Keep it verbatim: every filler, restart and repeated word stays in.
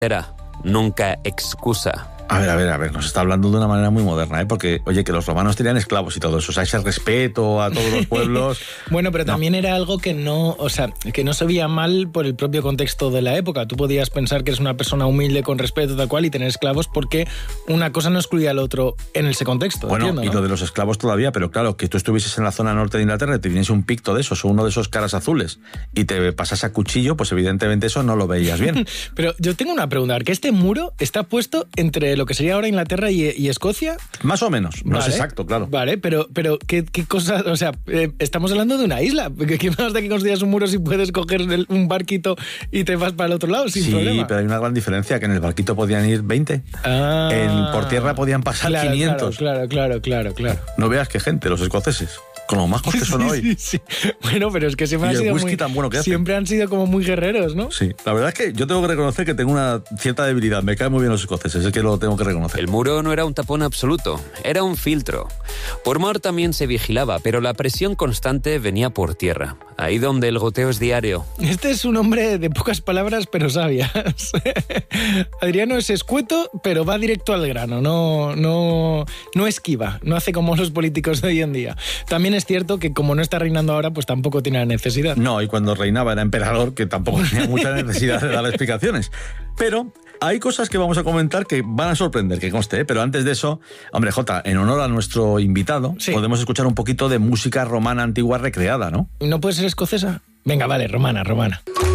Era nunca excusa. A ver, a ver, a ver, nos está hablando de una manera muy moderna, ¿eh? Porque, oye, que los romanos tenían esclavos y todo eso, o sea, ese respeto a todos los pueblos... Bueno, pero no. también era algo que no, o sea, que no se veía mal por el propio contexto de la época. Tú podías pensar que eres una persona humilde, con respeto, tal cual, y tener esclavos porque una cosa no excluía al otro en ese contexto. Bueno, entiendo, y ¿no? lo de los esclavos todavía, pero claro, que tú estuvieses en la zona norte de Inglaterra y te viniese un picto de esos o uno de esos caras azules y te pasas a cuchillo, pues evidentemente eso no lo veías bien. Pero yo tengo una pregunta, que este muro está puesto entre lo que sería ahora Inglaterra y, y Escocia. Más o menos, no Vale. es exacto, claro. Vale, pero, pero ¿qué, qué cosas? O sea, eh, estamos hablando de una isla. ¿Qué, qué más da que construyas un muro si puedes coger el, un barquito y te vas para el otro lado sin sí, problema? pero hay una gran diferencia, que en el barquito podían ir veinte. Ah, En, por tierra podían pasar claro, quinientos. Claro, claro, claro, claro. No veas qué gente, los escoceses. Con lo majos que son Sí, hoy. sí, sí. Bueno, pero es que siempre Y han el sido whisky muy, tan bueno que hacen. siempre han sido como muy guerreros, ¿no? Sí, la verdad es que yo tengo que reconocer que tengo una cierta debilidad. Me caen muy bien los escoceses, es que lo tengo que reconocer. El muro no era un tapón absoluto, era un filtro. Por mar también se vigilaba, pero la presión constante venía por tierra, ahí donde el goteo es diario. Este es un hombre de pocas palabras, pero sabias. Adriano es escueto, pero va directo al grano, no, no, no esquiva, no hace como los políticos de hoy en día. También es cierto que como no está reinando ahora, pues tampoco tiene la necesidad. No, y cuando reinaba era emperador, que tampoco tenía mucha necesidad de dar explicaciones. Pero hay cosas que vamos a comentar que van a sorprender, que conste, ¿eh? Pero antes de eso, hombre, Jota, en honor a nuestro invitado, sí, podemos escuchar un poquito de música romana antigua recreada, ¿no? ¿No puede ser escocesa? Venga, vale, romana, romana.